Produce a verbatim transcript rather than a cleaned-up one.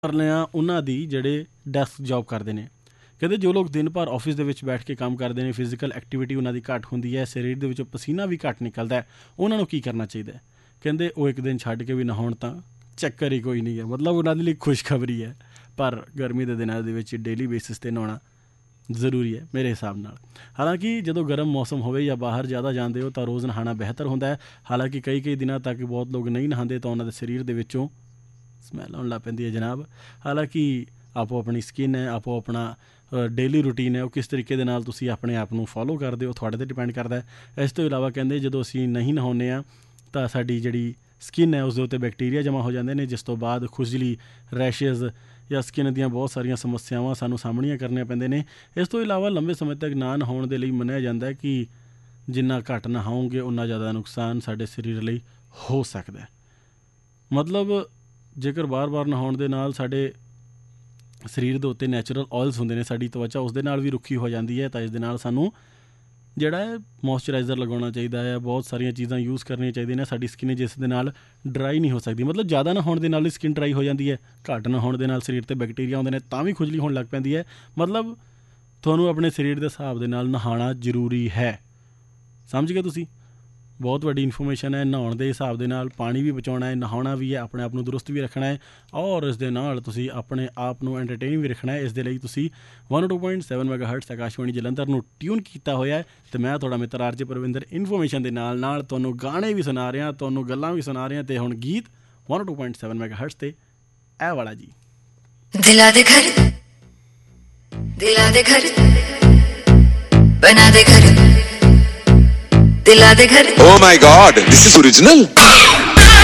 ਕਰ ਲਿਆ ਉਹਨਾਂ ਦੀ ਜਿਹੜੇ ਡੈਸਕ ਜੋਬ ਕਰਦੇ ਨੇ। ਕਹਿੰਦੇ ਜੋ ਲੋਕ ਦਿਨ ਭਰ ਆਫਿਸ ਦੇ ਵਿੱਚ ਬੈਠ ਕੇ ਕੰਮ ਕਰਦੇ ਨੇ, ਫਿਜ਼ੀਕਲ ਐਕਟੀਵਿਟੀ ਉਹਨਾਂ ਦੀ ਘੱਟ ਹੁੰਦੀ ਹੈ, ਸਰੀਰ ਦੇ ਵਿੱਚੋਂ ਪਸੀਨਾ ਵੀ ਘੱਟ ਨਿਕਲਦਾ ਹੈ, ਉਹਨਾਂ ਨੂੰ ਕੀ ਕਰਨਾ ਚਾਹੀਦਾ? ਕਹਿੰਦੇ ਉਹ ਇੱਕ ਦਿਨ ਛੱਡ ਕੇ ਵੀ ਨਹਾਉਣ ਤਾਂ ਚੱਕਰ ਹੀ ਕੋਈ ਨਹੀਂ ਹੈ। ਮਤਲਬ ਉਹਨਾਂ ਦੇ ਲਈ ਖੁਸ਼ਖਬਰੀ ਹੈ, ਪਰ ਗਰਮੀ ਦੇ ਦਿਨਾਂ ਦੇ ਵਿੱਚ ਡੇਲੀ ਬੇਸਿਸ 'ਤੇ ਨਹਾਉਣਾ ਜ਼ਰੂਰੀ ਹੈ ਮੇਰੇ ਹਿਸਾਬ ਨਾਲ। ਹਾਲਾਂਕਿ ਜਦੋਂ ਗਰਮ ਮੌਸਮ ਹੋਵੇ ਜਾਂ ਬਾਹਰ ਜ਼ਿਆਦਾ ਜਾਂਦੇ ਹੋ ਤਾਂ ਰੋਜ਼ ਨਹਾਉਣਾ ਬਿਹਤਰ ਹੁੰਦਾ ਹੈ। ਹਾਲਾਂਕਿ ਕਈ ਕਈ ਦਿਨਾਂ ਤੱਕ ਬਹੁਤ ਲੋਕ ਨਹੀਂ ਨਹਾਉਂਦੇ ਤਾਂ ਉਹਨਾਂ ਦੇ ਸਰੀਰ ਦੇ ਵਿੱਚੋਂ ਸਮੈਲ ਆਉਣ ਲੱਗ ਪੈਂਦੀ ਹੈ ਜਨਾਬ। ਹਾਲਾਂਕਿ ਆਪੋ ਆਪਣੀ ਸਕਿਨ ਹੈ, ਆਪੋ ਆਪਣਾ ਡੇਲੀ ਰੂਟੀਨ ਹੈ, ਉਹ ਕਿਸ ਤਰੀਕੇ ਦੇ ਨਾਲ ਤੁਸੀਂ ਆਪਣੇ ਆਪ ਨੂੰ ਫੋਲੋ ਕਰਦੇ ਹੋ ਤੁਹਾਡੇ 'ਤੇ ਡਿਪੈਂਡ ਕਰਦਾ ਹੈ। ਇਸ ਤੋਂ ਇਲਾਵਾ ਕਹਿੰਦੇ ਜਦੋਂ ਅਸੀਂ ਨਹੀਂ ਨਹਾਉਂਦੇ ਹਾਂ ਤਾਂ ਸਾਡੀ ਜਿਹੜੀ ਸਕਿਨ ਹੈ ਉਸਦੇ ਉੱਤੇ ਬੈਕਟੀਰੀਆ ਜਮ੍ਹਾਂ ਹੋ ਜਾਂਦੇ ਨੇ, ਜਿਸ ਤੋਂ ਬਾਅਦ ਖੁਜਲੀ, ਰੈਸ਼ਿਜ਼ ਜਾਂ ਸਕਿਨ ਦੀਆਂ ਬਹੁਤ ਸਾਰੀਆਂ ਸਮੱਸਿਆਵਾਂ ਸਾਨੂੰ ਸਾਹਮਣੀਆਂ ਕਰਨੀਆਂ ਪੈਂਦੀਆਂ ਨੇ। ਇਸ ਤੋਂ ਇਲਾਵਾ ਲੰਬੇ ਸਮੇਂ ਤੱਕ ਨਾ ਨਹਾਉਣ ਦੇ ਲਈ ਮੰਨਿਆ ਜਾਂਦਾ ਹੈ ਕਿ ਜਿੰਨਾ ਘੱਟ ਨਹਾਓਗੇ ਉਨਾ ਜ਼ਿਆਦਾ ਨੁਕਸਾਨ ਸਾਡੇ ਸਰੀਰ ਲਈ ਹੋ ਸਕਦਾ। ਮਤਲਬ ਜੇਕਰ ਵਾਰ ਵਾਰ ਨਹਾਉਣ ਦੇ ਨਾਲ ਸਾਡੇ ਸਰੀਰ ਦੇ ਉੱਤੇ ਨੈਚੁਰਲ ਆਇਲਸ ਹੁੰਦੇ ਨੇ, ਸਾਡੀ ਤਵਚਾ ਉਸ ਦੇ ਨਾਲ ਵੀ ਰੁੱਖੀ ਹੋ ਜਾਂਦੀ ਹੈ, ਤਾਂ ਇਸ ਦੇ ਨਾਲ ਸਾਨੂੰ ਜਿਹੜਾ ਹੈ ਮੋਇਸਚਰਾਈਜ਼ਰ ਲਗਾਉਣਾ ਚਾਹੀਦਾ ਹੈ। ਬਹੁਤ ਸਾਰੀਆਂ ਚੀਜ਼ਾਂ ਯੂਜ਼ ਕਰਨੀਆਂ ਚਾਹੀਦੀਆਂ ਨੇ ਸਾਡੀ ਸਕਿਨ ਜਿਸ ਦੇ ਨਾਲ ਡਰਾਈ ਨਹੀਂ ਹੋ ਸਕਦੀ। ਮਤਲਬ ਜ਼ਿਆਦਾ ਨਹਾਉਣ ਦੇ ਨਾਲ ਹੀ ਸਕਿਨ ਡਰਾਈ ਹੋ ਜਾਂਦੀ ਹੈ, ਘੱਟ ਨਹਾਉਣ ਦੇ ਨਾਲ ਸਰੀਰ 'ਤੇ ਬੈਕਟੀਰੀਆ ਆਉਂਦੇ ਨੇ ਤਾਂ ਵੀ ਖੁਜਲੀ ਹੋਣ ਲੱਗ ਪੈਂਦੀ ਹੈ। ਮਤਲਬ ਤੁਹਾਨੂੰ ਆਪਣੇ ਸਰੀਰ ਦੇ ਹਿਸਾਬ ਦੇ ਨਾਲ ਨਹਾਉਣਾ ਜ਼ਰੂਰੀ ਹੈ। ਸਮਝ ਗਏ ਤੁਸੀਂ? ਬਹੁਤ ਵੱਡੀ ਇਨਫੋਰਮੇਸ਼ਨ ਹੈ। ਨਹਾਉਣ ਦੇ ਹਿਸਾਬ ਦੇ ਨਾਲ ਪਾਣੀ ਵੀ ਬਚਾਉਣਾ ਹੈ, ਨਹਾਉਣਾ ਵੀ ਹੈ, ਆਪਣੇ ਆਪ ਨੂੰ ਦਰੁਸਤ ਵੀ ਰੱਖਣਾ ਹੈ, ਔਰ ਇਸ ਦੇ ਨਾਲ ਤੁਸੀਂ ਆਪਣੇ ਆਪ ਨੂੰ ਐਂਟਰਟੇਨ ਵੀ ਰੱਖਣਾ ਹੈ। ਇਸ ਦੇ ਲਈ ਤੁਸੀਂ one two point seven ਮੈਗਾਹਰਟਜ਼ Akashvani Jalandhar ਨੂੰ ਟਿਊਨ ਕੀਤਾ ਹੋਇਆ ਹੈ ਅਤੇ ਮੈਂ ਤੁਹਾਡਾ ਮਿੱਤਰ ਆਰ ਜੇ ਪਰਵਿੰਦਰ ਇਨਫੋਰਮੇਸ਼ਨ ਦੇ ਨਾਲ ਨਾਲ ਤੁਹਾਨੂੰ ਗਾਣੇ ਵੀ ਸੁਣਾ ਰਿਹਾ, ਤੁਹਾਨੂੰ ਗੱਲਾਂ ਵੀ ਸੁਣਾ ਰਿਹਾ। ਅਤੇ ਹੁਣ ਗੀਤ ਵਨ ਟੂ ਪੁਆਇੰਟ ਸੈਵਨ ਮੈਗਾਹਰਟਜ਼ 'ਤੇ ਇਹ ਵਾਲਾ ਜੀ। ਦਿਲਾਂ ਦੇ ਘਰ, ਦਿਲਾਂ ਦੇ ਘਰ ਬਣਾ ਦੇ ਘਰ, ਦਿਲਾਂ ਦੇ ਘਰ। Oh my God, this is original.